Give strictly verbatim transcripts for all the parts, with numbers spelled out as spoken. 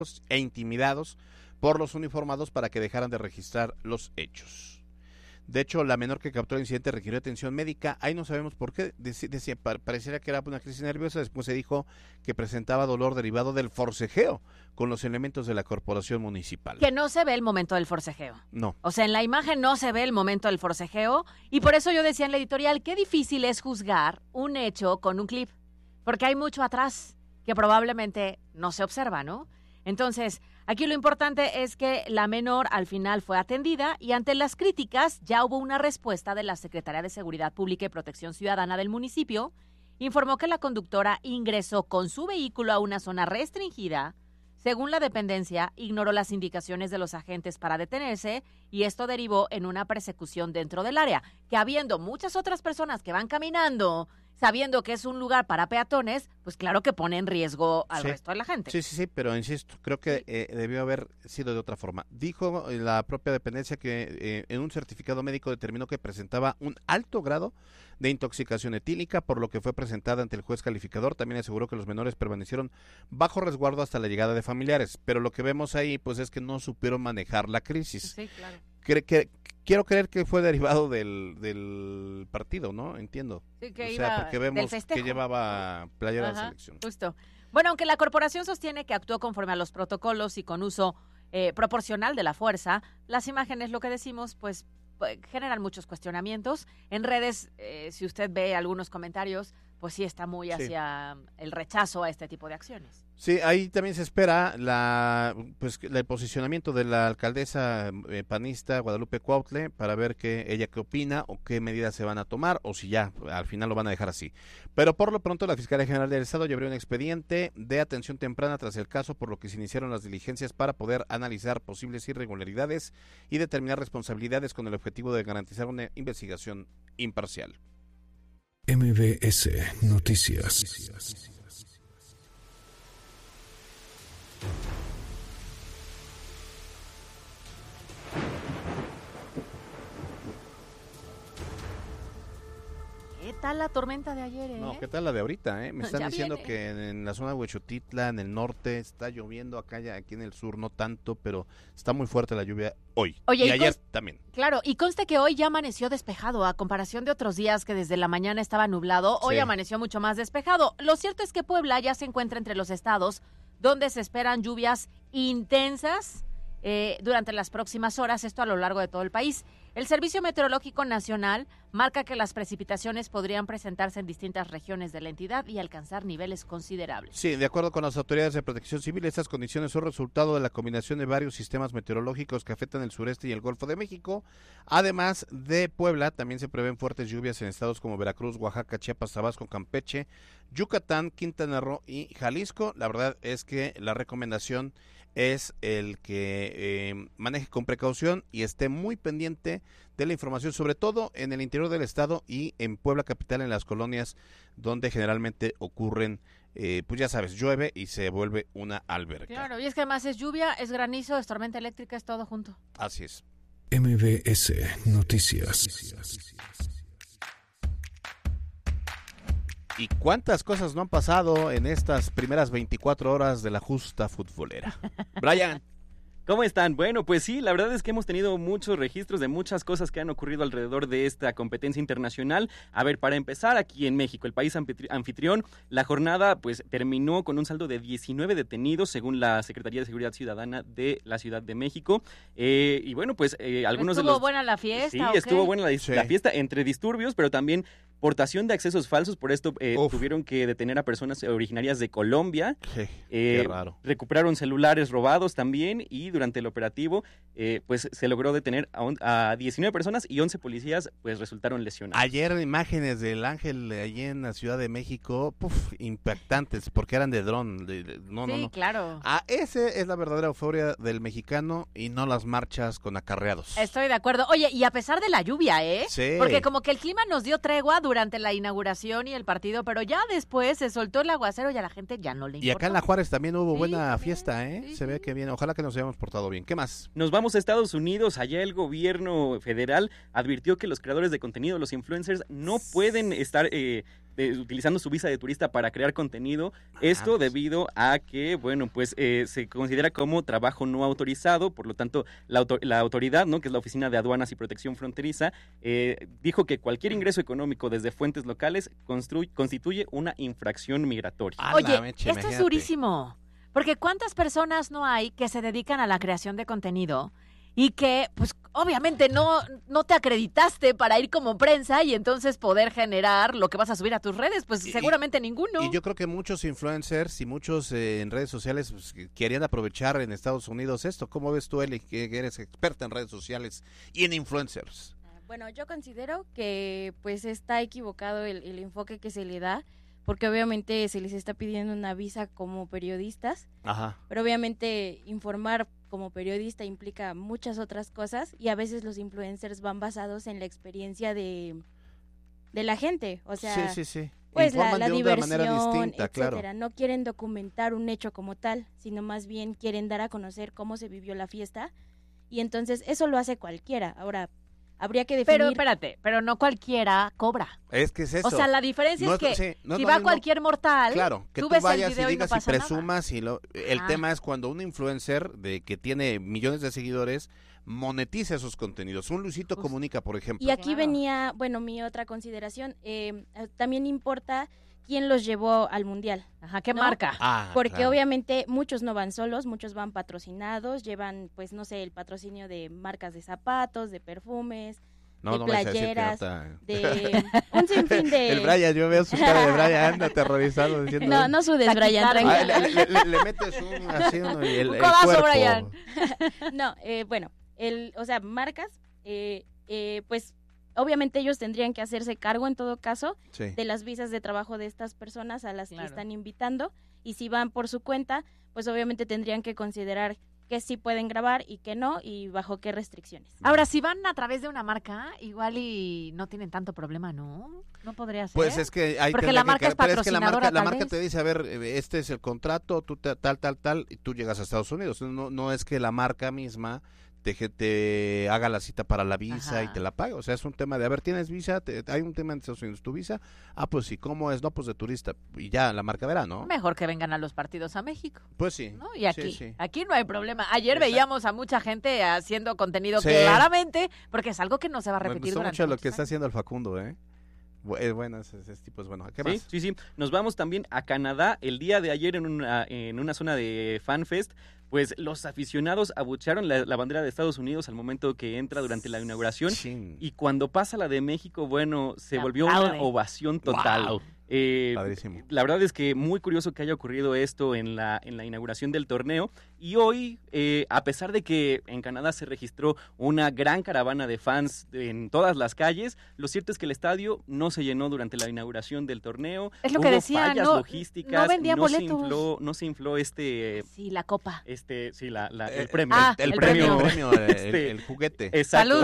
e intimidados por los uniformados para que dejaran de registrar los hechos. De hecho, la menor que captó el incidente requirió atención médica. Ahí no sabemos por qué. Dec- decía, pareciera que era una crisis nerviosa. Después se dijo que presentaba dolor derivado del forcejeo con los elementos de la corporación municipal. Que no se ve el momento del forcejeo. No. O sea, en la imagen no se ve el momento del forcejeo. Y por eso yo decía en la editorial, qué difícil es juzgar un hecho con un clip. Porque hay mucho atrás que probablemente no se observa, ¿no? Entonces, aquí lo importante es que la menor al final fue atendida y ante las críticas ya hubo una respuesta de la Secretaría de Seguridad Pública y Protección Ciudadana del municipio. Informó que la conductora ingresó con su vehículo a una zona restringida. Según la dependencia, ignoró las indicaciones de los agentes para detenerse y esto derivó en una persecución dentro del área, que habiendo muchas otras personas que van caminando, sabiendo que es un lugar para peatones, pues claro que pone en riesgo al Sí. resto de la gente. Sí, sí, sí, pero insisto, creo que Sí. eh, debió haber sido de otra forma. Dijo la propia dependencia que eh, en un certificado médico determinó que presentaba un alto grado de intoxicación etílica, por lo que fue presentada ante el juez calificador. También aseguró que los menores permanecieron bajo resguardo hasta la llegada de familiares, pero lo que vemos ahí pues es que no supieron manejar la crisis. Sí, claro. Cre- que- quiero creer que fue derivado del, del partido, ¿no? Entiendo. Sí, que o iba sea, porque del vemos festejo. que llevaba playera de Ajá, selección. justo. Bueno, aunque la corporación sostiene que actuó conforme a los protocolos y con uso eh, proporcional de la fuerza, las imágenes, lo que decimos, pues pues, generan muchos cuestionamientos. En redes, eh, si usted ve algunos comentarios, pues sí está muy Sí. hacia el rechazo a este tipo de acciones. Sí, ahí también se espera la pues que- el posicionamiento de la alcaldesa eh, panista Guadalupe Cuautle para ver qué ella qué opina o qué medidas se van a tomar o si ya al final lo van a dejar así. Pero por lo pronto la Fiscalía General del Estado ya abrió un expediente de atención temprana tras el caso, por lo que se iniciaron las diligencias para poder analizar posibles irregularidades y determinar responsabilidades con el objetivo de garantizar una investigación imparcial. M B S Noticias. ¿Qué tal la tormenta de ayer, eh? No, ¿qué tal la de ahorita? Eh? Me están Ya diciendo viene. que en, en la zona de Huechotitla, en el norte, está lloviendo, acá ya, aquí en el sur no tanto, pero está muy fuerte la lluvia hoy. Oye, y y ayer cons- también. Claro, y conste que hoy ya amaneció despejado, a comparación de otros días que desde la mañana estaba nublado, hoy Sí. amaneció mucho más despejado. Lo cierto es que Puebla ya se encuentra entre los estados donde se esperan lluvias intensas eh, durante las próximas horas, esto a lo largo de todo el país. El Servicio Meteorológico Nacional marca que las precipitaciones podrían presentarse en distintas regiones de la entidad y alcanzar niveles considerables. Sí, de acuerdo con las autoridades de protección civil, estas condiciones son resultado de la combinación de varios sistemas meteorológicos que afectan el sureste y el Golfo de México. Además de Puebla, también se prevén fuertes lluvias en estados como Veracruz, Oaxaca, Chiapas, Tabasco, Campeche, Yucatán, Quintana Roo y Jalisco. La verdad es que la recomendación es el que eh, maneje con precaución y esté muy pendiente de la información, sobre todo en el interior del estado y en Puebla capital, en las colonias donde generalmente ocurren, eh, pues ya sabes, llueve y se vuelve una alberca. Claro, y es que además es lluvia, es granizo, es tormenta eléctrica, es todo junto. Así es. M B S Noticias. ¿Y cuántas cosas no han pasado en estas primeras veinticuatro horas de la justa futbolera? Brian. ¿Cómo están? Bueno, pues sí, la verdad es que hemos tenido muchos registros de muchas cosas que han ocurrido alrededor de esta competencia internacional. A ver, para empezar, aquí en México, el país anfitri- anfitrión, la jornada pues terminó con un saldo de diecinueve detenidos, según la Secretaría de Seguridad Ciudadana de la Ciudad de México. Eh, y bueno, pues eh, algunos ¿Estuvo de los... buena la fiesta? Sí, o qué? estuvo buena la, Sí. la fiesta, entre disturbios, pero también portación de accesos falsos. Por esto eh, Uf. tuvieron que detener a personas originarias de Colombia. Qué, Eh, qué raro. Recuperaron celulares robados también y durante el operativo eh, pues se logró detener a, un- a diecinueve personas y once policías pues resultaron lesionados. Ayer imágenes del Ángel de allí en la Ciudad de México, puf, impactantes, porque eran de dron. de- de- no, sí, no, no. claro. Ah, ese es la verdadera euforia del mexicano y no las marchas con acarreados. Estoy de acuerdo. Oye, y a pesar de la lluvia, ¿eh? Sí. Porque como que el clima nos dio tregua durante la inauguración y el partido, pero ya después se soltó el aguacero y a la gente ya no le importó. Y acá en La Juárez también hubo Sí, buena también, fiesta, ¿eh? sí, Se ve sí. que bien. Ojalá que nos hayamos portado bien. ¿Qué más? Nos vamos a Estados Unidos. Allá el gobierno federal advirtió que los creadores de contenido, los influencers, no pueden estar eh, de, utilizando su visa de turista para crear contenido. Esto debido a que, bueno, pues eh, se considera como trabajo no autorizado, por lo tanto, la, auto la autoridad, ¿no?, que es la Oficina de Aduanas y Protección Fronteriza, eh, dijo que cualquier ingreso económico desde fuentes locales constituye una infracción migratoria. Oye, esto es durísimo, porque ¿cuántas personas no hay que se dedican a la creación de contenido y que, pues, obviamente no, no te acreditaste para ir como prensa y entonces poder generar lo que vas a subir a tus redes? Pues y, seguramente ninguno. Y yo creo que muchos influencers y muchos eh, en redes sociales pues, querían aprovechar en Estados Unidos esto. ¿Cómo ves tú, Eli, que eres experta en redes sociales y en influencers? Bueno, yo considero que pues está equivocado el, el enfoque que se le da, porque obviamente se les está pidiendo una visa como periodistas, Ajá. pero obviamente informar como periodista implica muchas otras cosas y a veces los influencers van basados en la experiencia de, de la gente, o sea, sí, sí, sí. pues la, la de diversión, manera distinta, etcétera. Claro. No quieren documentar un hecho como tal, sino más bien quieren dar a conocer cómo se vivió la fiesta y entonces eso lo hace cualquiera. Ahora, habría que definir... Pero espérate, pero no cualquiera cobra. Es que es eso. O sea, la diferencia no es que sí, no si es va mismo, cualquier mortal, claro, que tú, tú ves vayas el video y y no digas y, pasa presumas nada. y lo, el ah. tema es cuando un influencer de que tiene millones de seguidores monetiza esos contenidos. Un Luisito Justo. Comunica, por ejemplo. Y aquí Claro. venía, bueno, mi otra consideración, eh, también importa quién los llevó al mundial. Ajá, ¿qué ¿no? marca? Ah, Porque claro. obviamente muchos no van solos, muchos van patrocinados, llevan, pues no sé, el patrocinio de marcas de zapatos, de perfumes, no, de no me vas a decir que playeras, ahorita- de un sinfín de... El Brian, yo veo su cara de Brian, anda aterrorizado diciendo... No, no sudes, Brian, Taquicardia. Ah, tranquilo. le, le- le- le metes un, así, uno, y el, Un el codazo, cuerpo. Brian. No, eh, bueno, el, o sea, marcas, eh, eh, pues obviamente ellos tendrían que hacerse cargo en todo caso Sí. de las visas de trabajo de estas personas a las Claro. que están invitando, y si van por su cuenta, pues obviamente tendrían que considerar que sí pueden grabar y que no, y bajo qué restricciones. Ahora, si van a través de una marca, igual y no tienen tanto problema, ¿no? No podría ser. Pues es que hay Porque tendría la marca que, es pero es que la marca, patrocinadora, la tal marca vez. te dice, a ver, eh, este es el contrato, tú te- tal, tal, tal, y tú llegas a Estados Unidos. No, no es que la marca misma te, que te haga la cita para la visa Ajá. y te la pague. O sea, es un tema de, a ver, ¿tienes visa? Te- hay un tema en Estados Unidos, ¿tu visa? Ah, pues sí, ¿cómo es? No, pues de turista. Y ya, la marca verá, ¿no? Mejor que vengan a los partidos a México, Pues sí. ¿no? Y aquí, Sí, sí. aquí no hay problema. Ayer Exacto. veíamos a mucha gente haciendo contenido Sí. claramente, porque es algo que no se va a Me repetir gustó durante mucho lo muchos que está años. haciendo el Facundo, ¿eh? Bu- Es bueno, ese, ese tipo es bueno. ¿Qué Sí, más? sí, sí. Nos vamos también a Canadá. El día de ayer en una, en una zona de FanFest, pues los aficionados abuchearon la, la bandera de Estados Unidos al momento que entra durante la inauguración. Chin. Y cuando pasa la de México, bueno, se Se volvió aplaude. una ovación total. Wow. Eh, Padrísimo. La verdad es que muy curioso que haya ocurrido esto en la, en la inauguración del torneo. Y hoy, eh, a pesar de que en Canadá se registró una gran caravana de fans en todas las calles, lo cierto es que el estadio no se llenó durante la inauguración del torneo. Es lo que Hubo decía, fallas no- logísticas, no vendían se boletos. infló, no se infló este, Sí, la copa. este, sí, la, la- Eh, el premio. Ah, el, el premio, premio. el, premio, el- Este, el juguete. Exacto. Salud.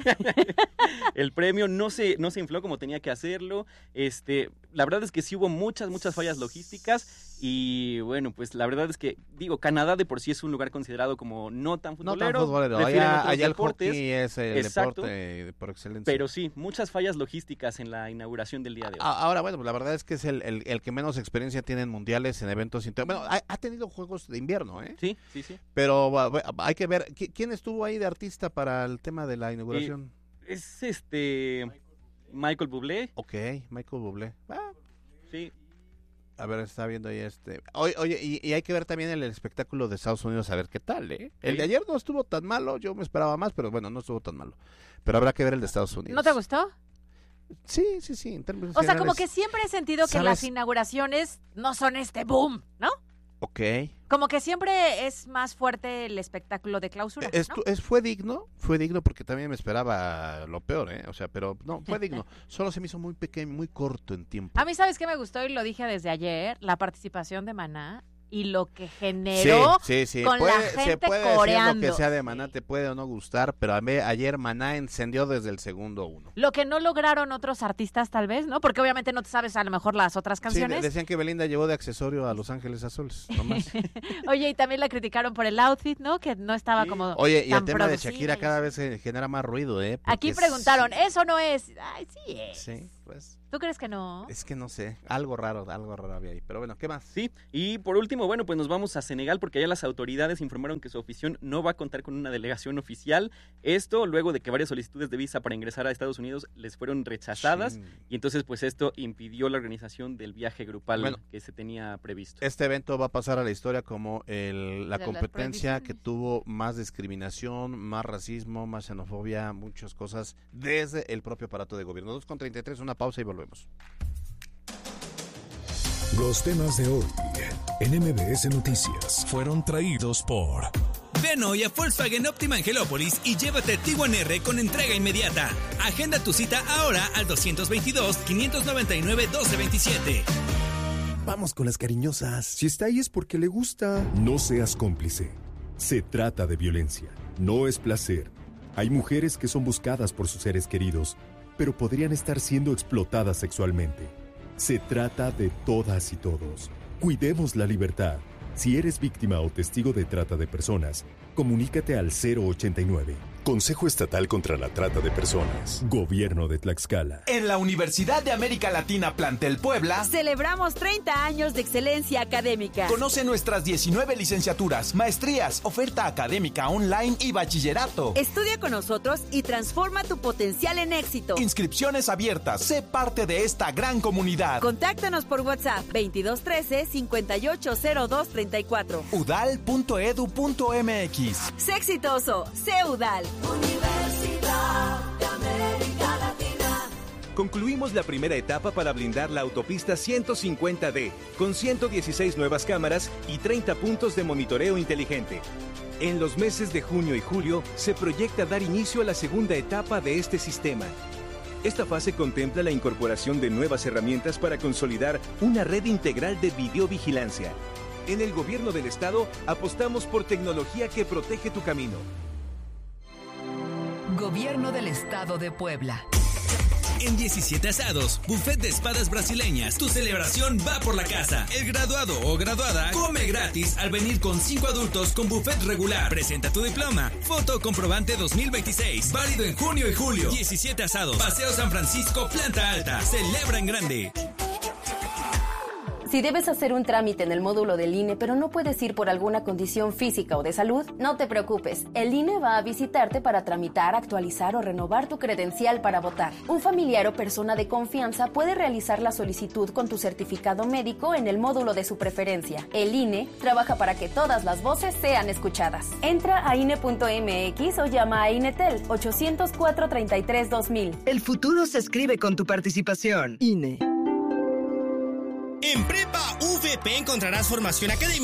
El premio no se, no se infló como tenía que hacerlo. Este, la verdad es que sí hubo muchas, muchas fallas logísticas. Y bueno, pues la verdad es que, digo, Canadá de por sí es un lugar considerado como no tan No futbolero. tan futbolero. prefieren Allá, otros allá el deportes, hockey es el Exacto. deporte por excelencia. pero sí, muchas fallas logísticas en la inauguración del día de hoy. A- Ahora, bueno, pues la verdad es que es el, el, el que menos experiencia tiene en mundiales, en eventos inter... Bueno, ha, ha tenido juegos de invierno, ¿eh? Sí, sí, sí. Pero va- va- hay que ver, ¿qui- ¿quién estuvo ahí de artista para el tema de la inauguración? Es este Michael Bublé, Ok, Michael Bublé. Ah, sí. a ver, está viendo ahí este... Oye, oye y, y hay que ver también el espectáculo de Estados Unidos, a ver qué tal, ¿eh? El Sí. de ayer no estuvo tan malo, yo me esperaba más, pero bueno, no estuvo tan malo. Pero habrá que ver el de Estados Unidos. ¿No te gustó? Sí, sí, sí, en términos O sea, como generales. que siempre he sentido que ¿Sabes? las inauguraciones no son este boom, ¿no? Ok. Como que siempre es más fuerte el espectáculo de clausura, Es, ¿no? es- fue digno, fue digno porque también me esperaba lo peor, ¿eh? O sea, pero no, fue digno. Solo se me hizo muy pequeño, muy corto en tiempo. A mí, ¿sabes qué me gustó? Y lo dije desde ayer, la participación de Maná y lo que generó sí, sí, sí. con Puede- la se gente puede decir lo coreando. que sea de Maná, Sí. te puede o no gustar, pero a mí ayer Maná encendió desde el segundo uno. Lo que no lograron otros artistas, tal vez, ¿no? Porque obviamente no te sabes a lo mejor las otras Sí, canciones. de- decían que Belinda llevó de accesorio a Los Ángeles Azules, nomás. Oye, y también la criticaron por el outfit, ¿no? Que no estaba Sí. como Oye, y el tan tema de producida Shakira y cada así. vez se genera más ruido, ¿eh? Porque Aquí es- preguntaron, ¿eso no es? Ay, sí es. Sí. pues. ¿Tú crees que no? Es que no sé, algo raro, algo raro había ahí. Pero bueno, ¿qué más? Sí, y por último, bueno, pues nos vamos a Senegal porque allá las autoridades informaron que su afición no va a contar con una delegación oficial. Esto luego de que varias solicitudes de visa para ingresar a Estados Unidos les fueron rechazadas. Sí. Y entonces pues esto impidió la organización del viaje grupal bueno, que se tenía previsto. Este evento va a pasar a la historia como el, la de competencia que tuvo más discriminación, más racismo, más xenofobia, muchas cosas desde el propio aparato de gobierno. dos con treinta y tres, una pausa y volvemos. Los temas de hoy en M B S Noticias fueron traídos por... Ven hoy a Volkswagen Optima Angelópolis y llévate Tiguan R con entrega inmediata. Agenda tu cita ahora al dos veintidós, quinientos noventa y nueve, doce veintisiete. Vamos con las cariñosas. Si está ahí es porque le gusta. No seas cómplice. Se trata de violencia. No es placer. Hay mujeres que son buscadas por sus seres queridos, pero podrían estar siendo explotadas sexualmente. Se trata de todas y todos. Cuidemos la libertad. Si eres víctima o testigo de trata de personas, comunícate al cero ochenta y nueve. Consejo Estatal contra la Trata de Personas. Gobierno de Tlaxcala. En la Universidad de América Latina Plantel Puebla celebramos treinta años de excelencia académica. Conoce nuestras diecinueve licenciaturas, maestrías, oferta académica online y bachillerato. Estudia con nosotros y transforma tu potencial en éxito. Inscripciones abiertas. Sé parte de esta gran comunidad. Contáctanos por WhatsApp veintidós trece, cincuenta y ocho cero dos treinta y cuatro. u d a l punto e d u punto m x. Sé exitoso. Sé U D A L. Universidad de América Latina. Concluimos la primera etapa para blindar la autopista ciento cincuenta D, con ciento dieciséis nuevas cámaras y treinta puntos de monitoreo inteligente. En los meses de junio y julio se proyecta dar inicio a la segunda etapa de este sistema. Esta fase contempla la incorporación de nuevas herramientas para consolidar una red integral de videovigilancia. En el Gobierno del Estado apostamos por tecnología que protege tu camino. Gobierno del Estado de Puebla. En diecisiete asados, buffet de espadas brasileñas, tu celebración va por la casa. El graduado o graduada come gratis al venir con cinco adultos con buffet regular. Presenta tu diploma. Foto comprobante dos mil veintiséis. Válido en junio y julio. diecisiete asados. Paseo San Francisco, planta alta. Celebra en grande. Si debes hacer un trámite en el módulo del I N E, pero no puedes ir por alguna condición física o de salud, no te preocupes. El I N E va a visitarte para tramitar, actualizar o renovar tu credencial para votar. Un familiar o persona de confianza puede realizar la solicitud con tu certificado médico en el módulo de su preferencia. El I N E trabaja para que todas las voces sean escuchadas. Entra a I N E punto M X o llama a INETEL ochocientos cuatro, treinta y tres, dos mil. El futuro se escribe con tu participación. I N E. En Prepa U V P encontrarás formación académica